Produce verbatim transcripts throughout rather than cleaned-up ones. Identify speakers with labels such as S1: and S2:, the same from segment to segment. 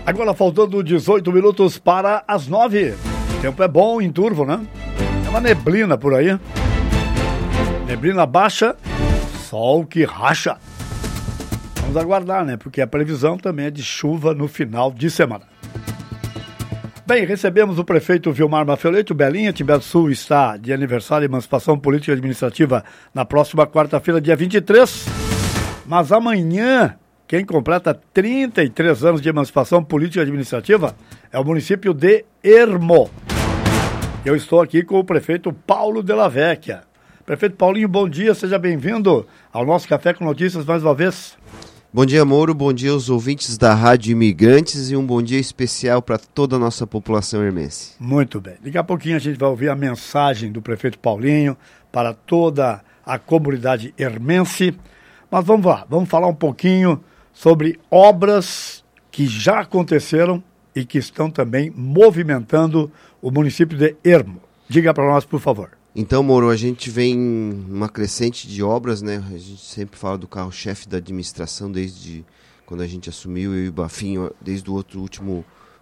S1: Agora faltando dezoito minutos para as nove. O tempo é bom em Turvo, né? É uma neblina por aí. Neblina baixa, sol que racha. Vamos aguardar, né? Porque a previsão também é de chuva no final de semana. Bem, recebemos o prefeito Vilmar Maffioletti, o Belinha. Timbé do Sul está de aniversário de emancipação política e administrativa na próxima quarta-feira, dia vinte e três. Mas amanhã, quem completa trinta e três anos de emancipação política e administrativa é o município de Ermo. Eu estou aqui com o prefeito Paulo Della Vecchia. Prefeito Paulinho, bom dia, seja bem-vindo ao nosso Café com Notícias mais uma vez.
S2: Bom dia, Moro, bom dia aos ouvintes da Rádio Imigrantes e um bom dia especial para toda a nossa população hermense.
S1: Muito bem, daqui a pouquinho a gente vai ouvir a mensagem do prefeito Paulinho para toda a comunidade hermense. Mas vamos lá, vamos falar um pouquinho sobre obras que já aconteceram e que estão também movimentando o município de Ermo. Diga para nós, por favor.
S2: Então, Moro, a gente vem numa crescente de obras, né? A gente sempre fala do carro-chefe da administração desde quando a gente assumiu, eu e o Bafinho, desde o outro último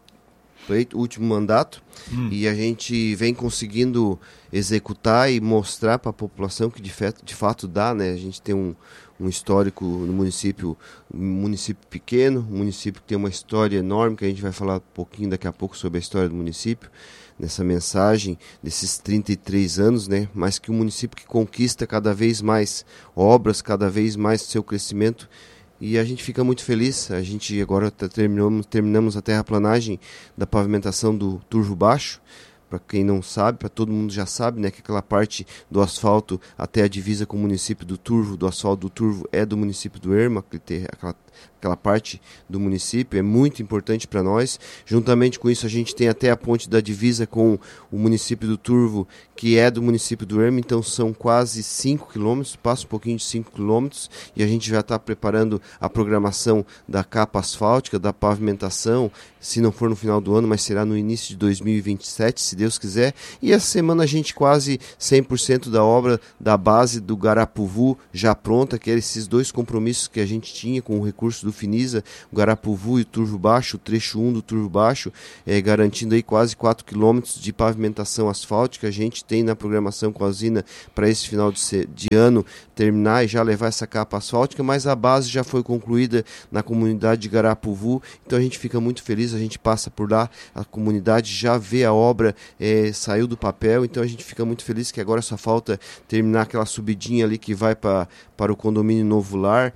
S2: pleito, último mandato. Hum. E a gente vem conseguindo executar e mostrar para a população que de fato, de fato dá, né? A gente tem um, um histórico no município, um município pequeno, um município que tem uma história enorme, que a gente vai falar um pouquinho daqui a pouco sobre a história do município, nessa mensagem desses trinta e três anos, né? Mas que um município que conquista cada vez mais obras, cada vez mais seu crescimento, e a gente fica muito feliz. A gente agora tá, terminamos, terminamos a terraplanagem da pavimentação do Turvo Baixo. Para quem não sabe, para todo mundo já sabe, né, que aquela parte do asfalto até a divisa com o município do Turvo, do asfalto do Turvo, é do município do Ermo, aquela, aquela parte do município é muito importante para nós. Juntamente com isso, a gente tem até a ponte da divisa com o município do Turvo, que é do município do Ermo, então são quase cinco quilômetros, passa um pouquinho de cinco quilômetros, e a gente já está preparando a programação da capa asfáltica, da pavimentação, se não for no final do ano, mas será no início de dois mil e vinte e sete, se Deus quiser. E essa semana a gente quase cem por cento da obra da base do Garapuvu já pronta, que eram esses dois compromissos que a gente tinha com o recurso do Finisa, o Garapuvu e o Turvo Baixo, o trecho um do Turvo Baixo, é, garantindo aí quase quatro quilômetros de pavimentação asfáltica. A gente tem na programação com a usina para esse final de, se, de ano terminar e já levar essa capa asfáltica, mas a base já foi concluída na comunidade de Garapuvu, então a gente fica muito feliz, a gente passa por lá, a comunidade já vê a obra, é, saiu do papel, então a gente fica muito feliz que agora só falta terminar aquela subidinha ali que vai pra, para o condomínio Novo Lar,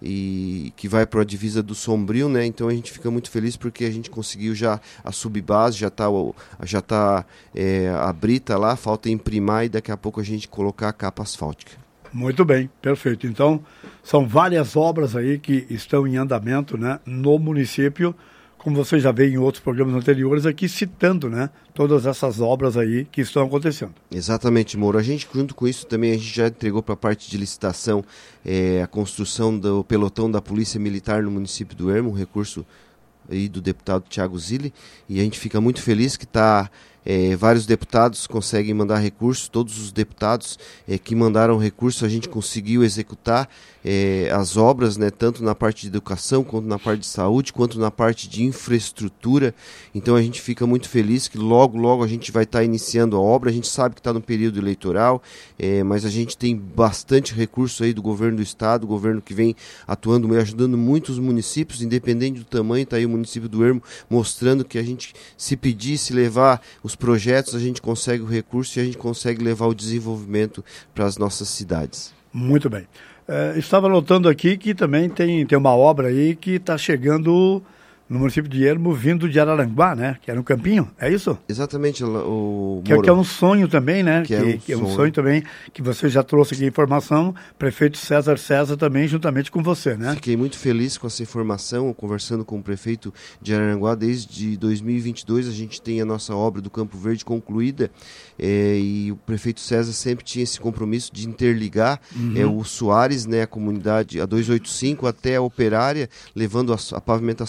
S2: e que vai para a divisa do Sombrio, né? Então a gente fica muito feliz porque a gente conseguiu já a subbase, já está já tá, é, a brita lá, falta imprimar e daqui a pouco a gente colocar a capa asfáltica.
S1: Muito bem, perfeito. Então são várias obras aí que estão em andamento, né, no município, como você já veio em outros programas anteriores aqui citando, né, todas essas obras aí que estão acontecendo.
S2: Exatamente, Moro. A gente, junto com isso, também a gente já entregou para a parte de licitação é, a construção do pelotão da Polícia Militar no município do Ermo, um recurso aí do deputado Thiago Zilli, e a gente fica muito feliz que está... É, vários deputados conseguem mandar recursos, todos os deputados é, que mandaram recurso, a gente conseguiu executar é, as obras, né, tanto na parte de educação, quanto na parte de saúde, quanto na parte de infraestrutura. Então a gente fica muito feliz que logo, logo a gente vai estar tá iniciando a obra. A gente sabe que está no período eleitoral, é, mas a gente tem bastante recurso aí do governo do estado, o governo que vem atuando, ajudando muitos municípios, independente do tamanho. Está aí o município do Ermo mostrando que a gente, se pedir, se levar os projetos, a gente consegue o recurso e a gente consegue levar o desenvolvimento para as nossas cidades.
S1: Muito bem. É, estava notando aqui que também tem, tem uma obra aí que está chegando no município de Ermo, vindo de Araranguá, né? Que é no Campinho, é isso?
S2: Exatamente. O
S1: que, que é um sonho também, né?
S2: Que, que, é, um
S1: que é um sonho também, que você já trouxe aqui a informação, prefeito César César também, juntamente com você, né?
S2: Fiquei muito feliz com essa informação, conversando com o prefeito de Araranguá. Desde dois mil e vinte e dois a gente tem a nossa obra do Campo Verde concluída, é, e o prefeito César sempre tinha esse compromisso de interligar uhum. é, o Soares, né, a comunidade, a duzentos e oitenta e cinco até a Operária, levando a, a pavimentação asfáltica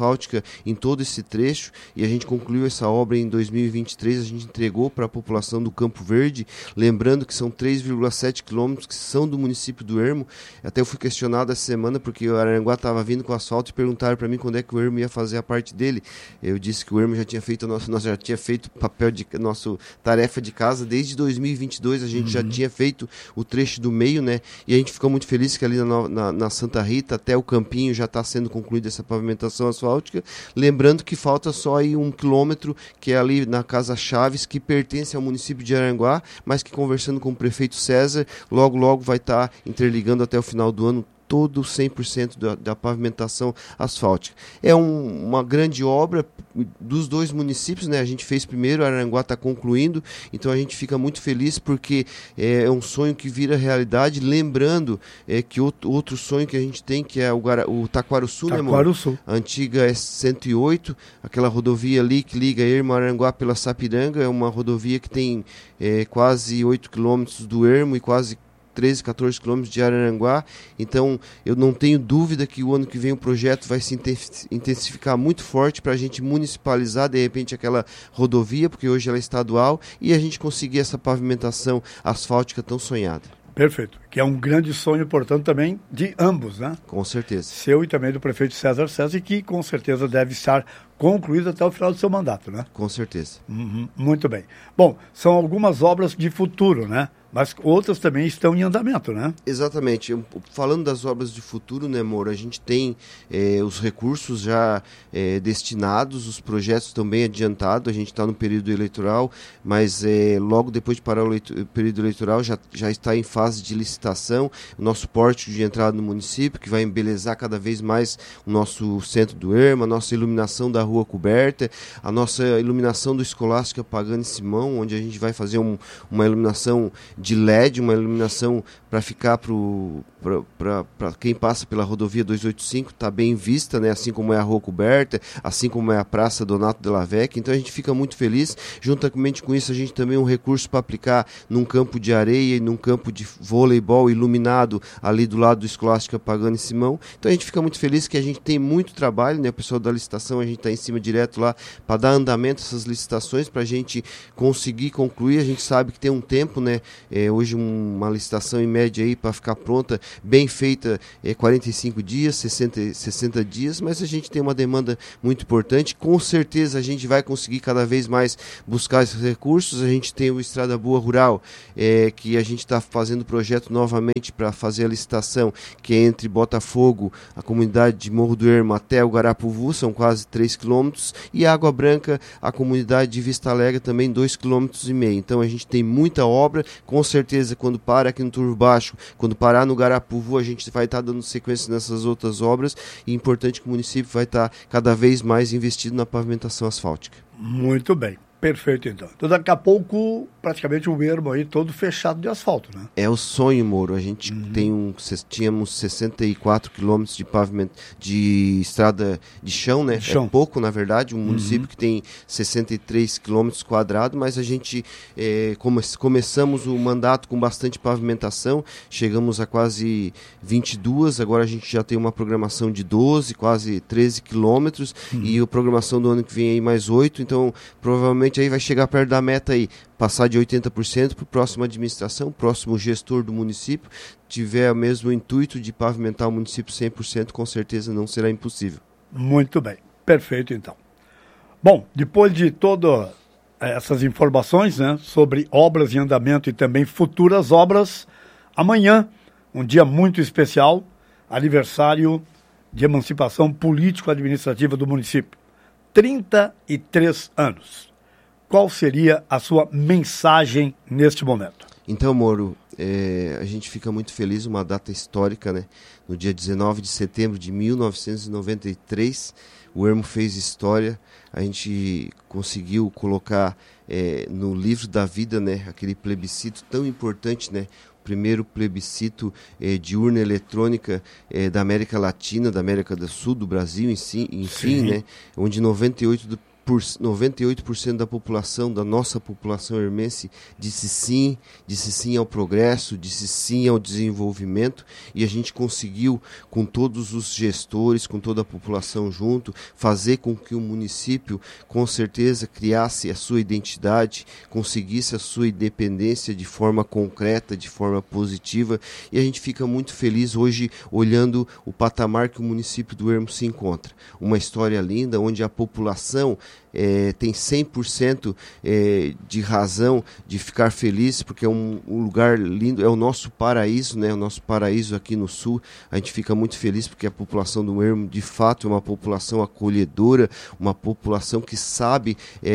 S2: asfáltica em todo esse trecho, e a gente concluiu essa obra em dois mil e vinte e três, a gente entregou para a população do Campo Verde, lembrando que são três vírgula sete quilômetros que são do município do Ermo. Até eu fui questionado essa semana porque o Araranguá estava vindo com asfalto e perguntaram para mim quando é que o Ermo ia fazer a parte dele. Eu disse que o Ermo já tinha feito a nossa, nós já tinha feito papel de nossa tarefa de casa desde dois mil e vinte e dois, a gente uhum. já tinha feito o trecho do meio, né? E a gente ficou muito feliz que ali na, na, na Santa Rita até o Campinho já está sendo concluída essa pavimentação asfáltica, lembrando que falta só aí um quilômetro, que é ali na Casa Chaves, que pertence ao município de Araranguá, mas que, conversando com o prefeito César, logo logo vai estar tá interligando até o final do ano todo cem por cento da, da pavimentação asfáltica. É um, uma grande obra dos dois municípios, né? A gente fez primeiro, Araranguá está concluindo, então a gente fica muito feliz porque é, é um sonho que vira realidade, lembrando é, que outro, outro sonho que a gente tem, que é o, Guara, o Taquaruçu, né,
S1: Taquaruçu.
S2: A antiga é cento e oito, aquela rodovia ali que liga Ermo Araranguá pela Sapiranga, é uma rodovia que tem é, quase oito quilômetros do Ermo e quase treze, quatorze quilômetros de Araranguá, então eu não tenho dúvida que o ano que vem o projeto vai se intensificar muito forte para a gente municipalizar de repente aquela rodovia, porque hoje ela é estadual, e a gente conseguir essa pavimentação asfáltica tão sonhada.
S1: Perfeito, que é um grande sonho, portanto, também de ambos, né?
S2: Com certeza.
S1: Seu e também do prefeito César César, que com certeza deve estar concluído até o final do seu mandato, né?
S2: Com certeza.
S1: Uhum, muito bem. Bom, são algumas obras de futuro, né? Mas outras também estão em andamento, né?
S2: Exatamente. Eu, falando das obras de futuro, né, Moro, a gente tem eh, os recursos já eh, destinados, os projetos estão bem adiantados, a gente está no período eleitoral, mas eh, logo depois de parar o leito, período eleitoral já, já está em fase de licitação, o nosso pórtico de entrada no município, que vai embelezar cada vez mais o nosso centro do Ermo, a nossa iluminação da rua coberta, a nossa iluminação do Escolástica Pagani Simão, onde a gente vai fazer um, uma iluminação de L E D, uma iluminação para ficar para quem passa pela rodovia duzentos e oitenta e cinco, está bem vista, né? Assim como é a rua coberta, assim como é a Praça Donato Della Vecchia, então a gente fica muito feliz. Juntamente com isso, a gente também tem um recurso para aplicar num campo de areia e num campo de voleibol iluminado ali do lado do Escolástica Pagani Simão, então a gente fica muito feliz que a gente tem muito trabalho, né? O pessoal da licitação, a gente está em cima direto lá para dar andamento a essas licitações, para a gente conseguir concluir. A gente sabe que tem um tempo, né? É, hoje um, uma licitação em média aí para ficar pronta, bem feita, é quarenta e cinco dias, sessenta, sessenta dias, mas a gente tem uma demanda muito importante. Com certeza a gente vai conseguir cada vez mais buscar esses recursos. A gente tem o Estrada Boa Rural, é, que a gente está fazendo projeto novamente para fazer a licitação, que é entre Botafogo, a comunidade de Morro do Ermo até o Garapuvu, são quase três quilômetros, e Água Branca, a comunidade de Vista Alegre, também dois quilômetros e meio. Então a gente tem muita obra. Com certeza, quando para aqui no Turvo Baixo, quando parar no Garapuvu, a gente vai estar tá dando sequência nessas outras obras, e é importante que o município vai estar tá cada vez mais investido na pavimentação asfáltica.
S1: Muito bem. Perfeito, então. Então, daqui a pouco, praticamente o Ermo aí todo fechado de asfalto, né?
S2: É o sonho, Moro. A gente uhum. tem um, tínhamos sessenta e quatro quilômetros de pavimento, de estrada de chão, né? Chão. É pouco, na verdade, um uhum. município que tem sessenta e três quilômetros quadrados, mas a gente é, come, começamos o mandato com bastante pavimentação, chegamos a quase vinte e dois, agora a gente já tem uma programação de doze, quase treze quilômetros, uhum. e a programação do ano que vem aí mais oito, então provavelmente aí vai chegar perto da meta aí, passar de oitenta por cento para a próxima administração, próximo gestor do município, tiver o mesmo intuito de pavimentar o município cem por cento, com certeza não será impossível.
S1: Muito bem, perfeito então. Bom, depois de todas essas informações, né, sobre obras em andamento e também futuras obras, amanhã, um dia muito especial, aniversário de emancipação político-administrativa do município. trinta e três anos. Qual seria a sua mensagem neste momento?
S2: Então, Moro, é, a gente fica muito feliz, uma data histórica, né? No dia dezenove de setembro de mil novecentos e noventa e três, o Ermo fez história, a gente conseguiu colocar é, no livro da vida, né, aquele plebiscito tão importante, né? Primeiro plebiscito eh, de urna eletrônica eh, da América Latina, da América do Sul, do Brasil, enfim, enfim, né, onde noventa e oito noventa e oito por cento da população, da nossa população hermense, disse sim, disse sim ao progresso, disse sim ao desenvolvimento, e a gente conseguiu, com todos os gestores, com toda a população junto, fazer com que o município, com certeza, criasse a sua identidade, conseguisse a sua independência de forma concreta, de forma positiva, e a gente fica muito feliz hoje olhando o patamar que o município do Ermo se encontra. Uma história linda, onde a população é, tem cem por cento é, de razão de ficar feliz, porque é um, um lugar lindo, é o nosso paraíso, né? O nosso paraíso aqui no sul. A gente fica muito feliz porque a população do Ermo, de fato, é uma população acolhedora, uma população que sabe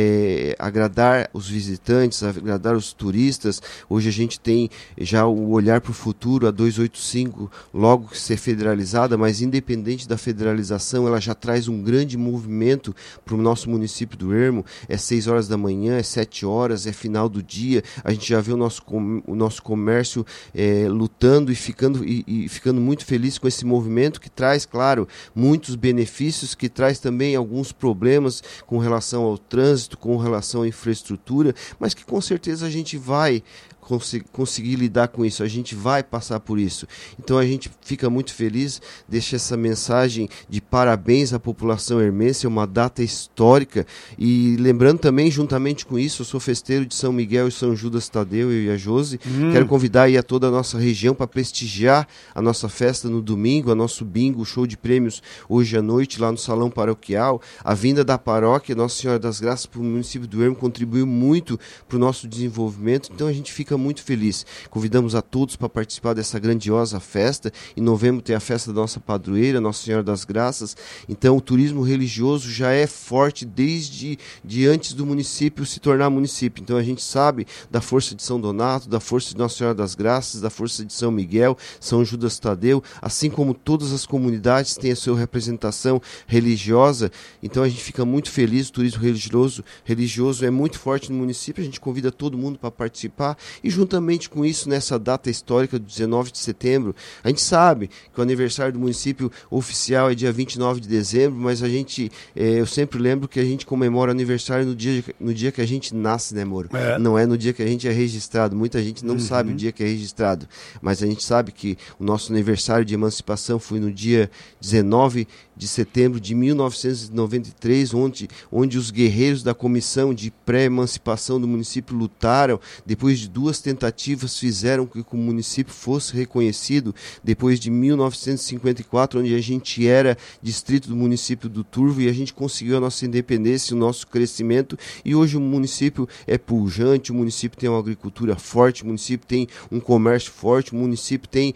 S2: é, agradar os visitantes, agradar os turistas. Hoje a gente tem já o olhar para o futuro, a duzentos e oitenta e cinco, logo que ser federalizada, mas independente da federalização, ela já traz um grande movimento para o nosso município do Ermo. É seis horas da manhã, é sete horas, é final do dia. A gente já vê o nosso, com, o nosso comércio é, lutando e ficando, e, e ficando muito feliz com esse movimento, que traz, claro, muitos benefícios, que traz também alguns problemas com relação ao trânsito, com relação à infraestrutura, mas que com certeza a gente vai conseguir lidar com isso, a gente vai passar por isso. Então a gente fica muito feliz, deixa essa mensagem de parabéns à população hermense, é uma data histórica, e lembrando também, juntamente com isso, eu sou festeiro de São Miguel e São Judas Tadeu, eu e a Josi, hum. quero convidar aí a toda a nossa região para prestigiar a nossa festa no domingo, a nosso bingo, show de prêmios hoje à noite, lá no Salão Paroquial. A vinda da paróquia Nossa Senhora das Graças para o município do Ermo contribuiu muito para o nosso desenvolvimento, então a gente fica muito feliz. Convidamos a todos para participar dessa grandiosa festa. Em novembro tem a festa da nossa padroeira, Nossa Senhora das Graças. Então o turismo religioso já é forte desde de antes do município se tornar município. Então a gente sabe da força de São Donato, da força de Nossa Senhora das Graças, da força de São Miguel, São Judas Tadeu, assim como todas as comunidades têm a sua representação religiosa. Então a gente fica muito feliz. O turismo religioso, religioso é muito forte no município. A gente convida todo mundo para participar, e juntamente com isso, nessa data histórica do dezenove de setembro, a gente sabe que o aniversário do município oficial é dia vinte e nove de dezembro, mas a gente, eh, eu sempre lembro que a gente comemora o aniversário no dia, no dia que a gente nasce, né, Moro? É. Não é no dia que a gente é registrado. Muita gente não uhum. sabe o dia que é registrado, mas a gente sabe que o nosso aniversário de emancipação foi no dia dezenove de setembro de mil novecentos e noventa e três, onde, onde os guerreiros da comissão de pré-emancipação do município lutaram, depois de duas tentativas fizeram com que o município fosse reconhecido, depois de mil novecentos e cinquenta e quatro, onde a gente era distrito do município do Turvo, e a gente conseguiu a nossa independência, o nosso crescimento, e hoje o município é pujante, o município tem uma agricultura forte, o município tem um comércio forte, o município tem